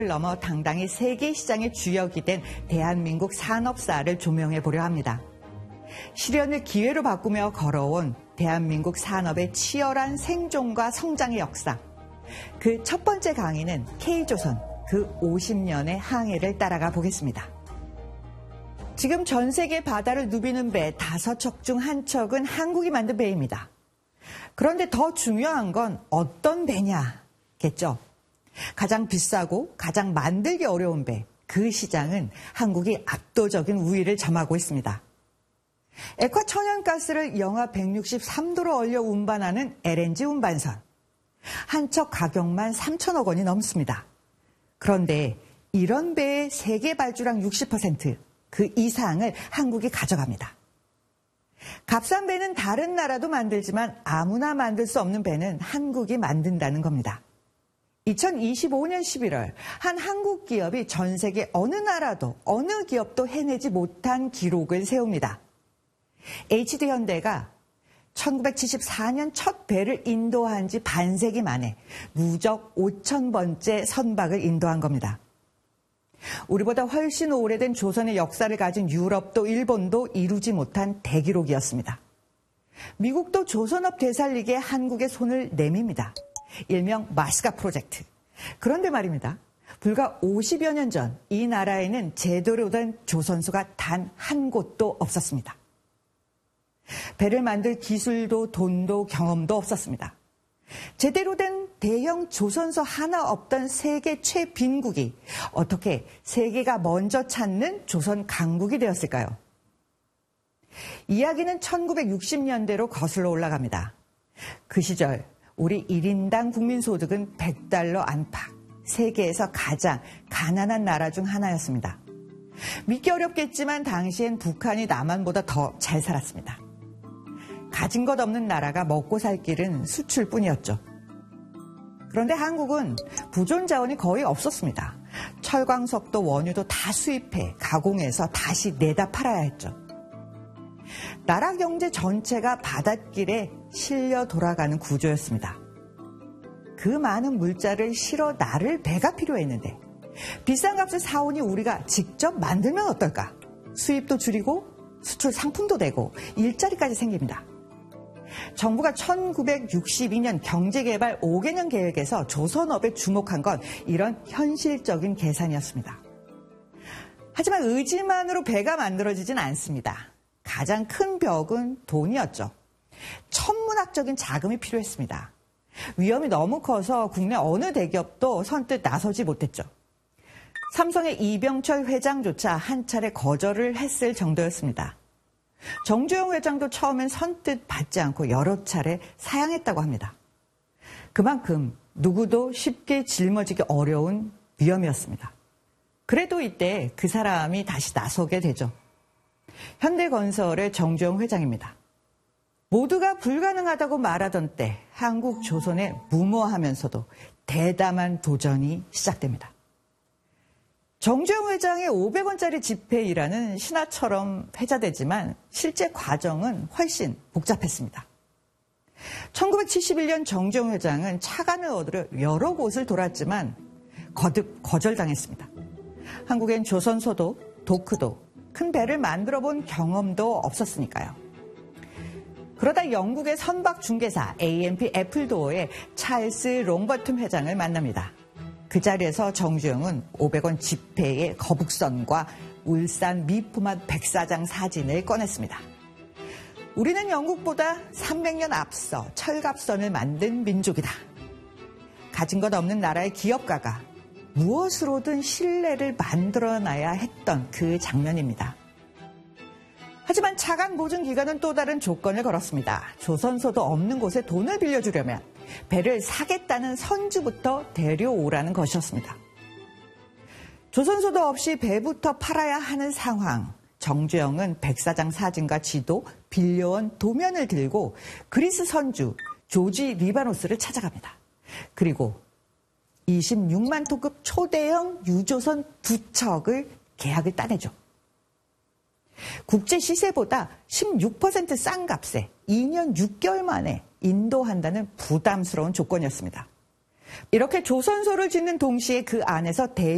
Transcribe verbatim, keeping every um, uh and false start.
넘어 당당히 세계 시장의 주역이 된 대한민국 산업사를 조명해 보려 합니다. 시련을 기회로 바꾸며 걸어온 대한민국 산업의 치열한 생존과 성장의 역사. 그 첫 번째 강의는 K조선, 그 오십 년의 항해를 따라가 보겠습니다. 지금 전 세계 바다를 누비는 배 다섯 척 중 한 척은 한국이 만든 배입니다. 그런데 더 중요한 건 어떤 배냐겠죠. 가장 비싸고 가장 만들기 어려운 배, 그 시장은 한국이 압도적인 우위를 점하고 있습니다. 액화 천연가스를 영하 백육십삼 도로 얼려 운반하는 엘엔지 운반선. 한 척 가격만 삼천억 원이 넘습니다. 그런데 이런 배의 세계 발주량 육십 퍼센트, 그 이상을 한국이 가져갑니다. 값싼 배는 다른 나라도 만들지만 아무나 만들 수 없는 배는 한국이 만든다는 겁니다. 이천이십오 년 십일월 한 한국 기업이 전 세계 어느 나라도 어느 기업도 해내지 못한 기록을 세웁니다. 에이치디현대가 천구백칠십사 년 첫 배를 인도한 지 반세기 만에 누적 오천 번째 선박을 인도한 겁니다. 우리보다 훨씬 오래된 조선의 역사를 가진 유럽도 일본도 이루지 못한 대기록이었습니다. 미국도 조선업 되살리기에 한국에 손을 내밉니다. 일명 마스가 프로젝트. 그런데 말입니다. 불과 오십여 년 전 이 나라에는 제대로 된 조선소가 단 한 곳도 없었습니다. 배를 만들 기술도 돈도 경험도 없었습니다. 제대로 된 대형 조선소 하나 없던 세계 최빈국이 어떻게 세계가 먼저 찾는 조선 강국이 되었을까요? 이야기는 천구백육십 년대로 거슬러 올라갑니다. 그 시절 우리 일 인당 국민소득은 백 달러 안팎, 세계에서 가장 가난한 나라 중 하나였습니다. 믿기 어렵겠지만 당시엔 북한이 남한보다 더 잘 살았습니다. 가진 것 없는 나라가 먹고 살 길은 수출뿐이었죠. 그런데 한국은 부존 자원이 거의 없었습니다. 철광석도 원유도 다 수입해 가공해서 다시 내다 팔아야 했죠. 나라 경제 전체가 바닷길에 실려 돌아가는 구조였습니다. 그 많은 물자를 실어 나를 배가 필요했는데 비싼 값을 사오니 우리가 직접 만들면 어떨까? 수입도 줄이고 수출 상품도 되고 일자리까지 생깁니다. 정부가 천구백육십이 년 경제개발 오 개년 계획에서 조선업에 주목한 건 이런 현실적인 계산이었습니다. 하지만 의지만으로 배가 만들어지진 않습니다. 가장 큰 벽은 돈이었죠. 천문학적인 자금이 필요했습니다. 위험이 너무 커서 국내 어느 대기업도 선뜻 나서지 못했죠. 삼성의 이병철 회장조차 한 차례 거절을 했을 정도였습니다. 정주영 회장도 처음엔 선뜻 받지 않고 여러 차례 사양했다고 합니다. 그만큼 누구도 쉽게 짊어지기 어려운 위험이었습니다. 그래도 이때 그 사람이 다시 나서게 되죠. 현대건설의 정주영 회장입니다. 모두가 불가능하다고 말하던 때 한국 조선의 무모하면서도 대담한 도전이 시작됩니다. 정주영 회장의 오백 원짜리 지폐이라는 신화처럼 회자되지만 실제 과정은 훨씬 복잡했습니다. 천구백칠십일 년 정주영 회장은 차관을 얻으려 여러 곳을 돌았지만 거듭 거절당했습니다. 한국엔 조선소도 도크도 큰 배를 만들어 본 경험도 없었으니까요. 그러다 영국의 선박 중개사 에이엠피 애플도어의 찰스 롱버튼 회장을 만납니다. 그 자리에서 정주영은 오백 원 지폐의 거북선과 울산 미포맛 백사장 사진을 꺼냈습니다. 우리는 영국보다 삼백 년 앞서 철갑선을 만든 민족이다. 가진 것 없는 나라의 기업가가 무엇으로든 신뢰를 만들어놔야 했던 그 장면입니다. 하지만 차관 보증 기관은 또 다른 조건을 걸었습니다. 조선소도 없는 곳에 돈을 빌려주려면 배를 사겠다는 선주부터 데려오라는 것이었습니다. 조선소도 없이 배부터 팔아야 하는 상황. 정주영은 백사장 사진과 지도, 빌려온 도면을 들고 그리스 선주 조지 리바노스를 찾아갑니다. 그리고 이십육만 톤급 초대형 유조선 두 척을 계약을 따내죠. 국제 시세보다 십육 퍼센트 싼 값에 이 년 육 개월 만에 인도한다는 부담스러운 조건이었습니다. 이렇게 조선소를 짓는 동시에 그 안에서 대